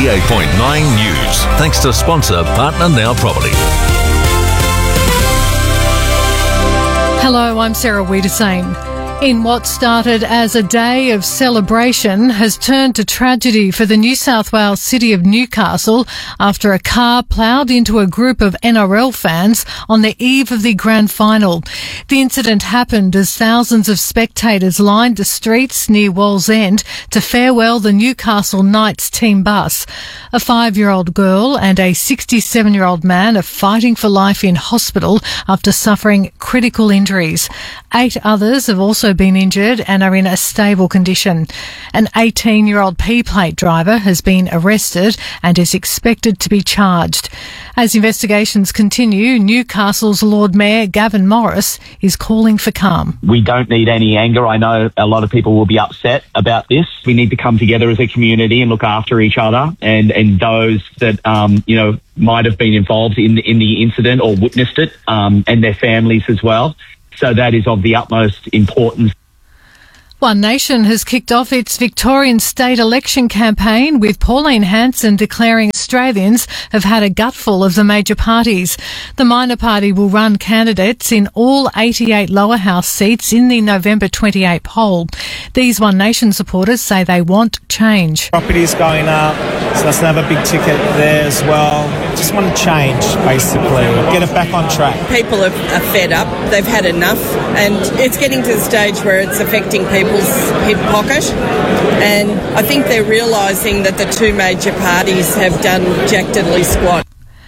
88.9 News. Thanks to sponsor Partner Now Property. Hello, I'm Sarah Wiedersame. In what started as a day of celebration has turned to tragedy for the New South Wales city of Newcastle after a car ploughed into a group of NRL fans on the eve of the grand final. The incident happened as thousands of spectators lined the streets near Wallsend to farewell the Newcastle Knights team bus. A 5-year-old girl and a 67-year-old man are fighting for life in hospital after suffering critical injuries. 8 others have also been injured and are in a stable condition. An 18-year-old P-plate driver has been arrested and is expected to be charged. As investigations continue, Newcastle's Lord Mayor Gavin Morris is calling for calm. We don't need any anger. I know a lot of people will be upset about this. We need to come together as a community and look after each other and those that, might have been involved in the incident or witnessed it, and their families as well. So that is of the utmost importance. One Nation has kicked off its Victorian state election campaign with Pauline Hanson declaring Australians have had a gutful of the major parties. The minor party will run candidates in all 88 lower house seats in the November 28 poll. These One Nation supporters say they want change. Property's going up, so that's another big ticket there as well. Just want to change, basically. Get it back on track. People are fed up. They've had enough. And it's getting to the stage where it's affecting people's hip pocket. And I think they're realising that the two major parties have done jack diddly squat.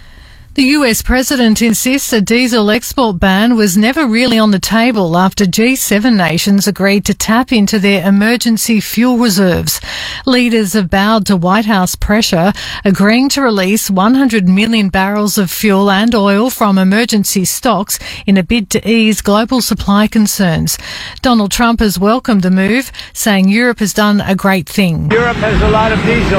The US president insists a diesel export ban was never really on the table after G7 nations agreed to tap into their emergency fuel reserves. Leaders have bowed to White House pressure, agreeing to release 100 million barrels of fuel and oil from emergency stocks in a bid to ease global supply concerns. Donald Trump has welcomed the move, saying Europe has done a great thing. Europe has a lot of diesel,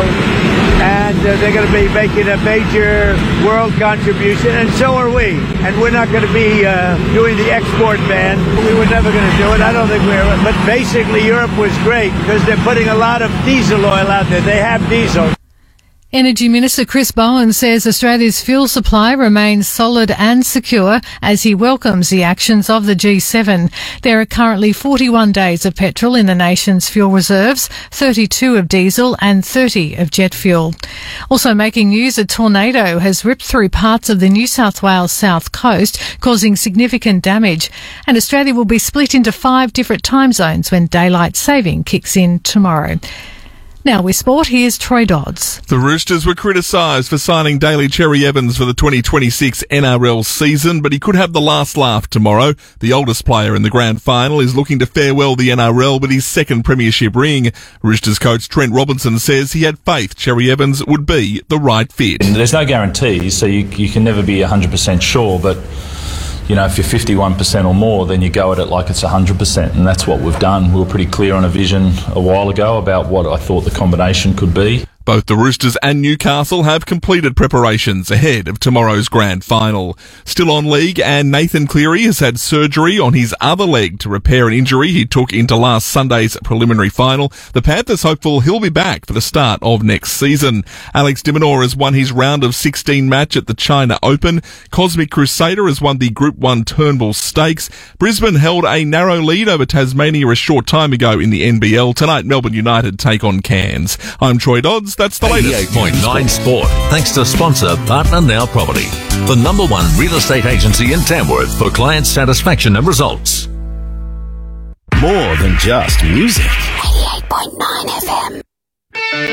and they're going to be making a major world contribution, and so are we. And we're not going to be doing the export ban. We were never going to do it. I don't think we were. But basically, Europe was great because they're putting a lot of diesel oil out there. They have diesel. Energy Minister Chris Bowen says Australia's fuel supply remains solid and secure as he welcomes the actions of the G7. There are currently 41 days of petrol in the nation's fuel reserves, 32 of diesel and 30 of jet fuel. Also making news, a tornado has ripped through parts of the New South Wales south coast, causing significant damage. And Australia will be split into 5 different time zones when daylight saving kicks in tomorrow. Now with sport, here's Troy Dodds. The Roosters were criticised for signing Daly Cherry Evans for the 2026 NRL season, but he could have the last laugh tomorrow. The oldest player in the grand final is looking to farewell the NRL with his second premiership ring. Roosters coach Trent Robinson says he had faith Cherry Evans would be the right fit. There's no guarantees, so you can never be 100% sure, but if you're 51% or more, then you go at it like it's 100%, and that's what we've done. We were pretty clear on a vision a while ago about what I thought the combination could be. Both the Roosters and Newcastle have completed preparations ahead of tomorrow's grand final. Still on league, and Nathan Cleary has had surgery on his other leg to repair an injury he took into last Sunday's preliminary final. The Panthers hopeful he'll be back for the start of next season. Alex de Minaur has won his round of 16 match at the China Open. Cosmic Crusader has won the Group 1 Turnbull Stakes. Brisbane held a narrow lead over Tasmania a short time ago in the NBL. Tonight, Melbourne United take on Cairns. I'm Troy Dodds. That's the latest. 88.9 Sport. Thanks to sponsor Partner Now Property, the #1 real estate agency in Tamworth for client satisfaction and results. More than just music. 88.9 FM.